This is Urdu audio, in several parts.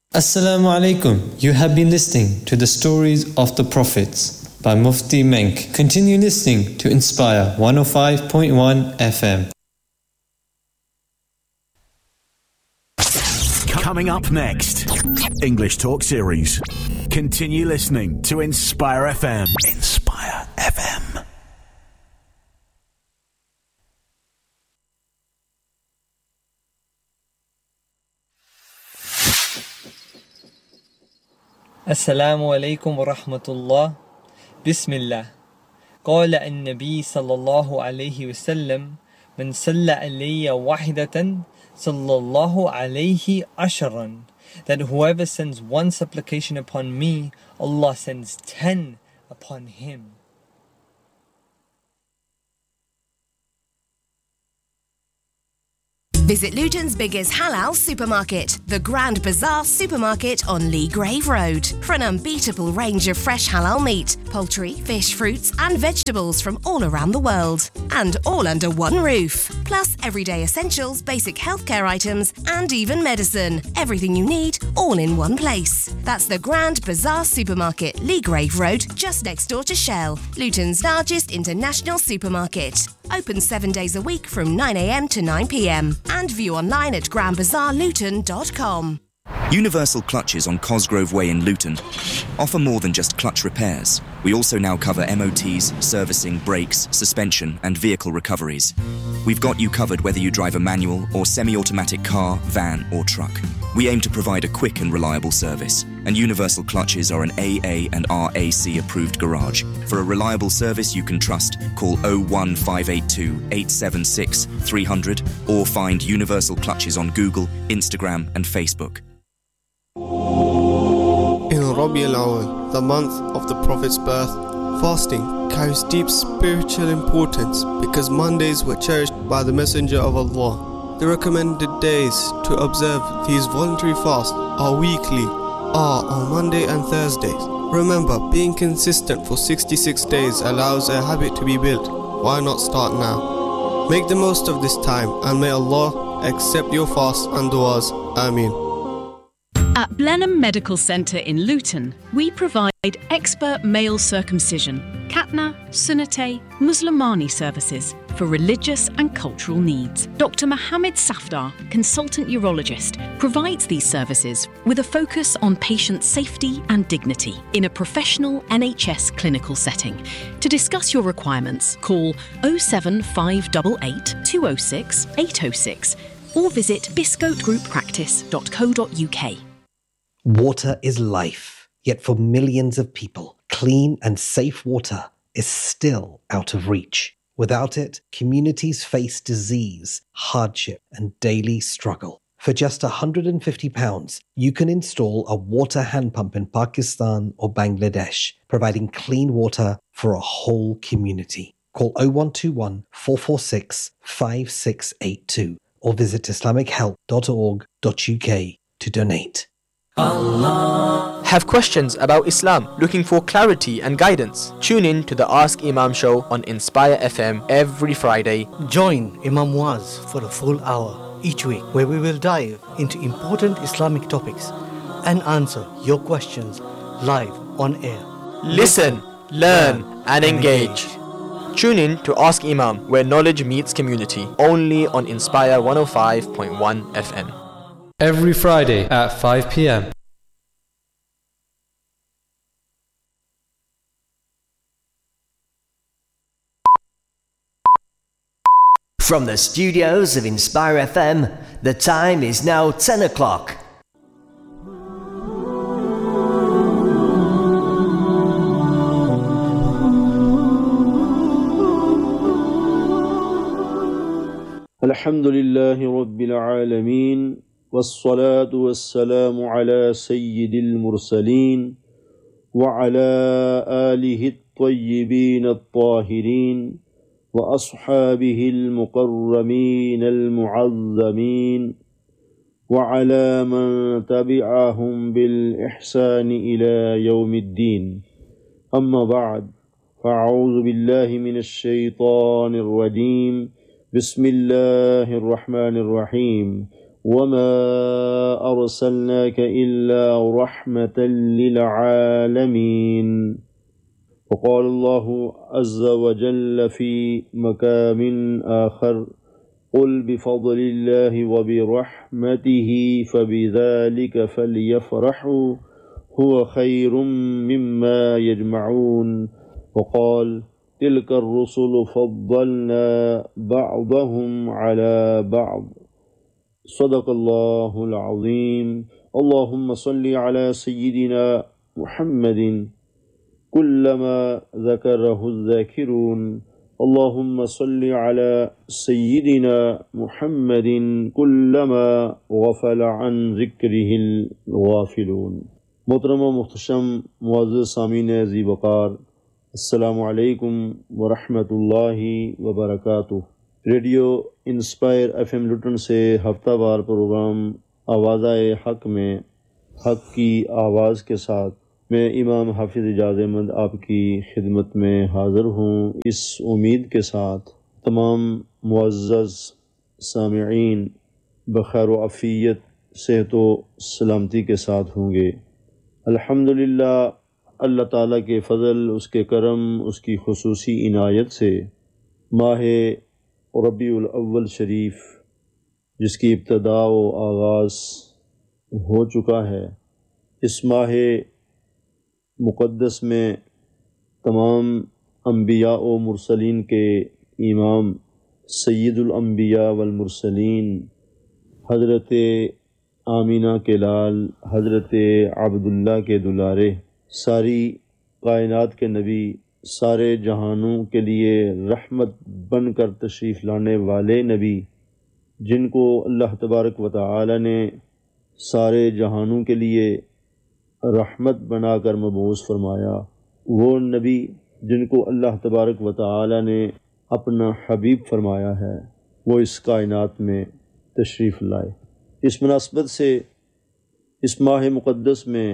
Assalamu alaikum. You have been listening to the stories of the prophets by Mufti Menk. Continue listening to Inspire 105.1 FM. Coming up next, English Talk Series. Continue listening to Inspire FM. Inspire FM. السلام عليكم ورحمة الله. بسم الله. قال النبي صلى الله عليه وسلم: من صلى علي واحدة صلى الله عليه عشرا. That whoever sends one supplication upon me, Allah sends 10 upon him. Visit Luton's biggest halal supermarket, the Grand Bazaar Supermarket on Lee Grave Road, for an unbeatable range of fresh halal meat, poultry, fish, fruits and vegetables from all around the world. And all under one roof. Plus everyday essentials, basic healthcare items and even medicine. Everything you need, all in one place. That's the Grand Bazaar Supermarket, Lee Grave Road, just next door to Shell, Luton's largest international supermarket. Open 7 days a week from 9 a.m. to 9 p.m. And view online at grandbazaarluton.com. Universal Clutches on Cosgrove Way in Luton offer more than just clutch repairs. We also now cover MOTs, servicing, brakes, suspension and vehicle recoveries. We've got you covered whether you drive a manual or semi-automatic car, van or truck. We aim to provide a quick and reliable service, and Universal Clutches are an AA and RAC approved garage. For a reliable service you can trust, call 01582 876 300 or find Universal Clutches on Google, Instagram and Facebook. In Rabi al-Awwal, the month of the Prophet's birth, fasting carries deep spiritual importance because Mondays were cherished by the Messenger of Allah. The recommended days to observe these voluntary fasts are weekly, on Monday and Thursdays. Remember, being consistent for 66 days allows a habit to be built. Why not start now? Make the most of this time and may Allah accept your fasts and du'as. Ameen. At Blenheim Medical Centre in Luton, we provide expert male circumcision, Khatna, Sunnate, Muslimani services for religious and cultural needs. Dr. Mohammed Safdar, consultant urologist, provides these services with a focus on patient safety and dignity in a professional NHS clinical setting. To discuss your requirements, call 07588 206 806 or visit biscotegrouppractice.co.uk. Water is life, yet for millions of people, clean and safe water is still out of reach. Without it, communities face disease, hardship, and daily struggle. For just £150, you can install a water hand pump in Pakistan or Bangladesh, providing clean water for a whole community. Call 0121 446 5682 or visit islamichealth.org.uk to donate. Allah. Have questions about Islam, looking for clarity and guidance? Tune in to the Ask Imam show on Inspire FM every Friday. Join Imam Muaz for a full hour each week where we will dive into important Islamic topics and answer your questions live on air. Listen, learn and engage. Tune in to Ask Imam, where knowledge meets community, only on Inspire 105.1 FM. Every Friday at 5 p.m. From the studios of Inspire FM, the time is now 10 o'clock. Alhamdulillahi Rabbil Alameen. والصلاة والسلام على سيد المرسلين وعلى آله الطيبين الطاهرين وأصحابه المكرمين المعظمين وعلى من تبعهم بالإحسان إلى يوم الدين. أما بعد، فأعوذ بالله من الشيطان الرجيم. بسم الله الرحمن الرحيم. وما أرسلناك إلا رحمة للعالمين. وقال الله عز وجل في مقام آخر قل بفضل الله وبرحمته فبذلك فليفرحوا هو خير مما يجمعون. وقال تلك الرسل فضلنا بعضهم على بعض. صدق الله العظيم. اللهم صل على سيدنا محمد كلما ذكره الذاكرون. اللهم صل على سيدنا محمد كلما غفل عن ذكره الغافلون. محترم و محتشم معزز سامعین ذی وقار، السلام علیکم ورحمۃ اللہ وبرکاتہ۔ ریڈیو انسپائر FM لٹن سے ہفتہ وار پروگرام آوازہ حق میں حق کی آواز کے ساتھ میں امام حافظ اعجاز احمد آپ کی خدمت میں حاضر ہوں، اس امید کے ساتھ تمام معزز سامعین بخیر و عافیت، صحت و سلامتی کے ساتھ ہوں گے۔ الحمدللہ اللہ تعالیٰ کے فضل، اس کے کرم، اس کی خصوصی عنایت سے ماہ ربیع الاول شریف جس کی ابتدا و آغاز ہو چکا ہے، اس ماہ مقدس میں تمام انبیاء و مرسلین کے امام سید الانبیاء والمرسلین حضرت آمینہ کے لال، حضرت عبداللہ کے دلارے، ساری کائنات کے نبی، سارے جہانوں کے لیے رحمت بن کر تشریف لانے والے نبی، جن کو اللہ تبارک و تعالی نے سارے جہانوں کے لیے رحمت بنا کر مبعوث فرمایا، وہ نبی جن کو اللہ تبارک و تعالی نے اپنا حبیب فرمایا ہے، وہ اس کائنات میں تشریف لائے۔ اس مناسبت سے اس ماہ مقدس میں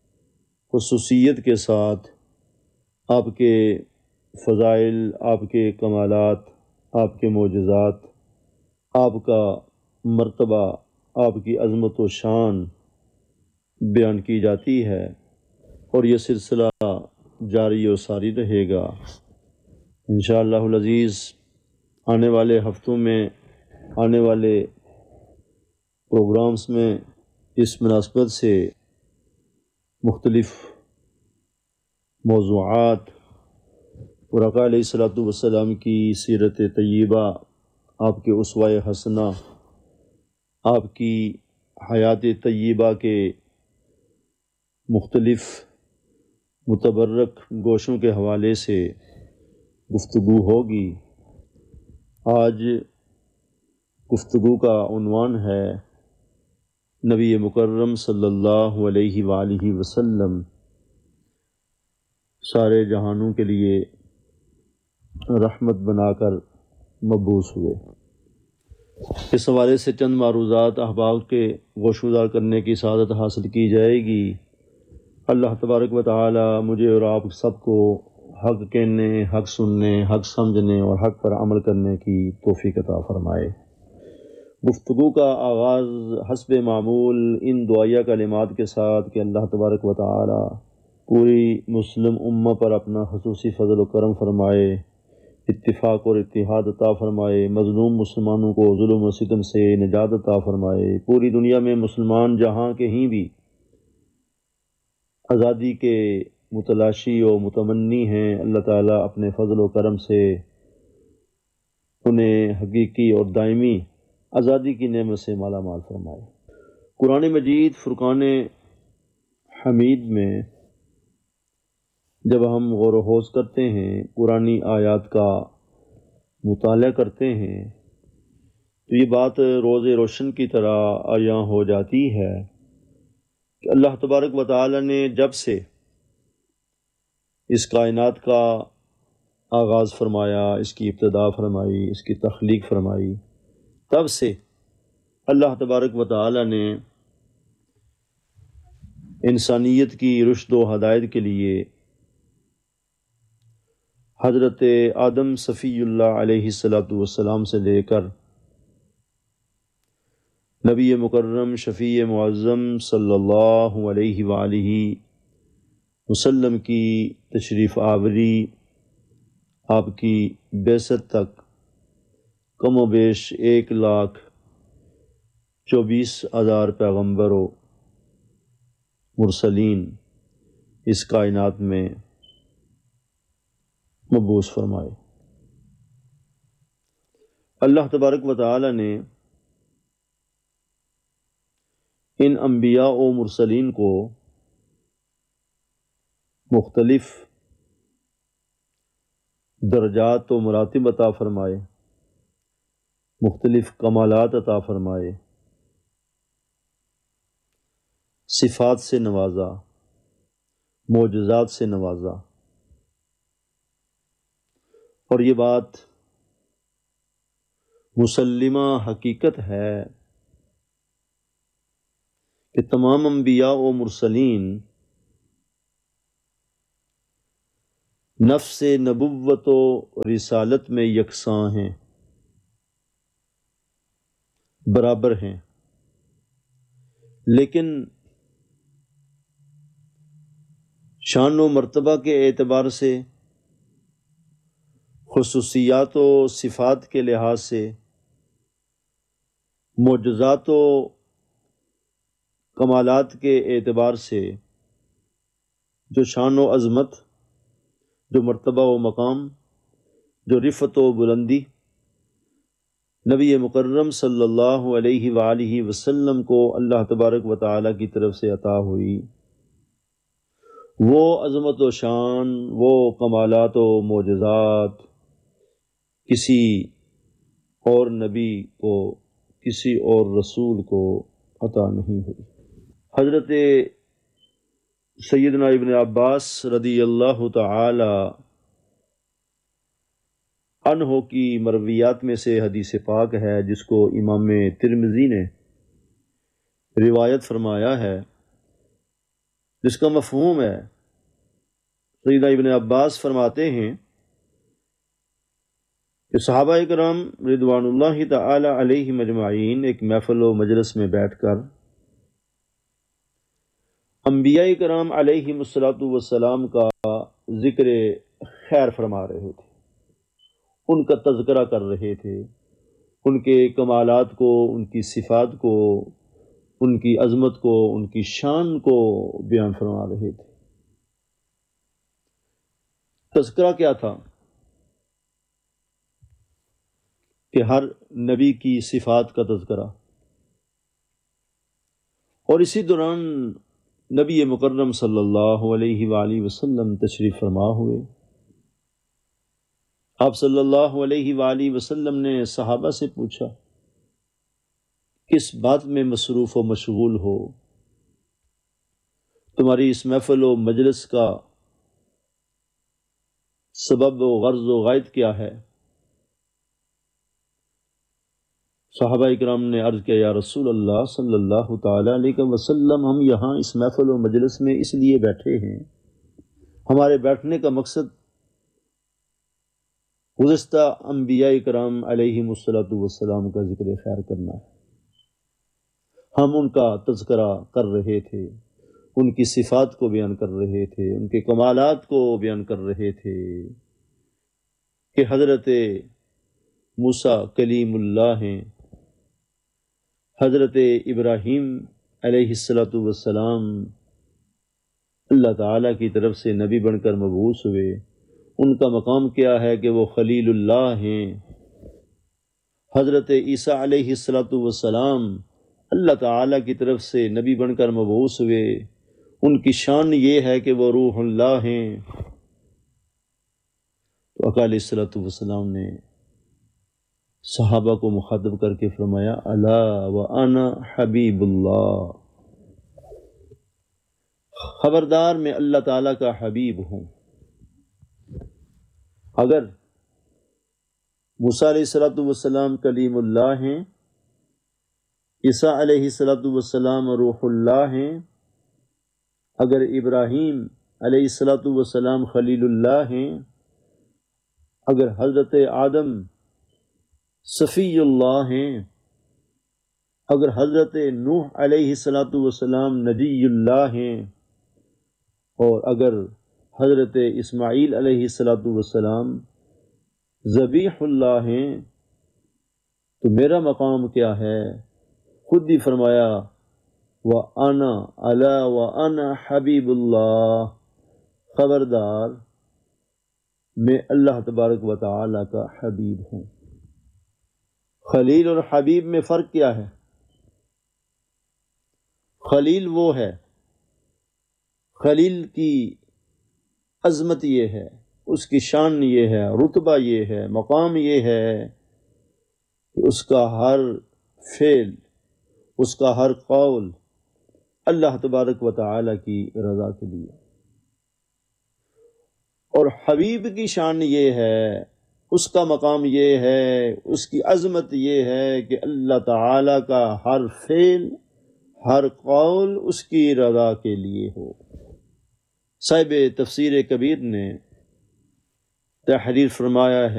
خصوصیت کے ساتھ آپ کے فضائل، آپ کے کمالات، آپ کے معجزات، آپ کا مرتبہ، آپ کی عظمت و شان بیان کی جاتی ہے، اور یہ سلسلہ جاری و ساری رہے گا انشاءاللہ العزیز۔ آنے والے ہفتوں میں، آنے والے پروگرامز میں اس مناسبت سے مختلف موضوعات اور آقا علیہ الصلوۃ والسلام کی سیرت طیبہ، آپ کے اسوہ حسنہ، آپ کی حیات طیبہ کے مختلف متبرک گوشوں کے حوالے سے گفتگو ہوگی۔ آج گفتگو کا عنوان ہے نبی مکرم صلی اللہ علیہ وآلہ وسلم سارے جہانوں کے لیے رحمت بنا کر مبعوث ہوئے۔ اس حوالے سے چند معروضات احباب کے گوشگزار کرنے کی سعادت حاصل کی جائے گی۔ اللہ تبارک و تعالی مجھے اور آپ سب کو حق کہنے، حق سننے، حق سمجھنے اور حق پر عمل کرنے کی توفیق عطا فرمائے۔ گفتگو کا آغاز حسب معمول ان دعائیہ کلمات کے ساتھ کہ اللہ تبارک و تعالی پوری مسلم امہ پر اپنا خصوصی فضل و کرم فرمائے، اتفاق اور اتحاد عطا فرمائے، مظلوم مسلمانوں کو ظلم و ستم سے نجات عطا فرمائے، پوری دنیا میں مسلمان جہاں کہیں بھی آزادی کے متلاشی و متمنی ہیں، اللہ تعالیٰ اپنے فضل و کرم سے انہیں حقیقی اور دائمی آزادی کی نعمت سے مالا مال فرمائے۔ قرآن مجید فرقان حمید میں جب ہم غور و خوض کرتے ہیں، قرآنی آیات کا مطالعہ کرتے ہیں، تو یہ بات روز روشن کی طرح عیاں ہو جاتی ہے کہ اللہ تبارک و تعالی نے جب سے اس کائنات کا آغاز فرمایا، اس کی ابتدا فرمائی، اس کی تخلیق فرمائی، تب سے اللہ تبارک و تعالی نے انسانیت کی رشد و ہدایت کے لیے حضرت آدم صفی اللہ علیہ الصلوۃ والسلام سے لے کر نبی مکرم شفیع معظم صلی اللہ علیہ وآلہ وسلم کی تشریف آوری، آپ کی بعثت تک کم و بیش 1,24,000 پیغمبر و مرسلین اس کائنات میں مبعوث فرمائے۔ اللہ تبارک و تعالی نے ان انبیاء و مرسلین کو مختلف درجات و مراتب عطا فرمائے، مختلف کمالات عطا فرمائے، صفات سے نوازا، معجزات سے نوازا، اور یہ بات مسلمہ حقیقت ہے کہ تمام انبیاء و مرسلین نفس نبوت و رسالت میں یکساں ہیں، برابر ہیں، لیکن شان و مرتبہ کے اعتبار سے، خصوصیات و صفات کے لحاظ سے، معجزات و کمالات کے اعتبار سے جو شان و عظمت، جو مرتبہ و مقام، جو رفعت و بلندی نبی مکرم صلی اللہ علیہ وآلہ وسلم کو اللہ تبارک و تعالی کی طرف سے عطا ہوئی، وہ عظمت و شان، وہ کمالات و معجزات کسی اور نبی کو، کسی اور رسول کو عطا نہیں ہوئی۔ حضرت سیدنا ابن عباس رضی اللہ تعالی عنہ کی مرویات میں سے حدیث پاک ہے، جس کو امام ترمذی نے روایت فرمایا ہے، جس کا مفہوم ہے، سیدنا ابن عباس فرماتے ہیں کہ صحابہ کرام رضوان اللہ تعالی علیہم اجمعین ایک محفل و مجلس میں بیٹھ کر انبیاء کرام علیہم الصلاۃ کا ذکر خیر فرما رہے تھے، ان کا تذکرہ کر رہے تھے، ان کے کمالات کو، ان کی صفات کو، ان کی عظمت کو، ان کی شان کو بیان فرما رہے تھے۔ تذکرہ کیا تھا؟ کہ ہر نبی کی صفات کا تذکرہ، اور اسی دوران نبی مکرم صلی اللہ علیہ وآلہ وسلم تشریف فرما ہوئے۔ آپ صلی اللہ علیہ وآلہ وسلم نے صحابہ سے پوچھا، کس بات میں مصروف و مشغول ہو؟ تمہاری اس محفل و مجلس کا سبب و غرض و غائد کیا ہے؟ صحابہ اکرام نے عرض کیا، یا رسول اللہ صلی اللہ تعالی علیہ وسلم، ہم یہاں اس محفل و مجلس میں اس لیے بیٹھے ہیں، ہمارے بیٹھنے کا مقصد گزشتہ انبیاء کرام علیہم الصلاۃ کا ذکر خیر کرنا ہے۔ ہم ان کا تذکرہ کر رہے تھے، ان کی صفات کو بیان کر رہے تھے، ان کے کمالات کو بیان کر رہے تھے کہ حضرت موسیٰ کلیم اللہ ہیں، حضرت ابراہیم علیہ السلام اللہ تعالیٰ کی طرف سے نبی بن کر مبعوث ہوئے، ان کا مقام کیا ہے کہ وہ خلیل اللہ ہیں۔ حضرت عیسیٰ علیہ السلام اللہ تعالیٰ کی طرف سے نبی بن کر مبعوث ہوئے، ان کی شان یہ ہے کہ وہ روح اللہ ہیں۔ تو آقا علیہ السلام نے صحابہ کو مخاطب کر کے فرمایا، الا وانا حبیب اللہ، خبردار میں اللہ تعالیٰ کا حبیب ہوں۔ اگر موسیٰ علیہ السلام کلیم اللہ ہیں، عیسیٰ علیہ السلام روح اللہ ہیں، اگر ابراہیم علیہ السلام خلیل اللہ ہیں، اگر حضرت آدم صفی اللہ ہیں، اگر حضرت نوح علیہ السلام نبی اللہ ہیں اور اگر حضرت اسماعیل علیہ السلام ذبیح اللہ ہیں تو میرا مقام کیا ہے؟ خود ہی فرمایا وَأَنَا عَلَى وَأَنَا حَبِيبُ اللَّهِ، خبردار میں اللہ تبارک و تعالی کا حبیب ہوں۔ خلیل اور حبیب میں فرق کیا ہے؟ خلیل وہ ہے، خلیل کی عظمت یہ ہے، اس کی شان یہ ہے، رتبہ یہ ہے، مقام یہ ہے کہ اس کا ہر فعل، اس کا ہر قول اللہ تبارک و تعالی کی رضا کے لیے۔ اور حبیب کی شان یہ ہے، اس کا مقام یہ ہے، اس کی عظمت یہ ہے کہ اللہ تعالی کا ہر فعل، ہر قول اس کی رضا کے لیے ہو۔ صاحب تفسیر کبیر نے تحریر فرمایا ہے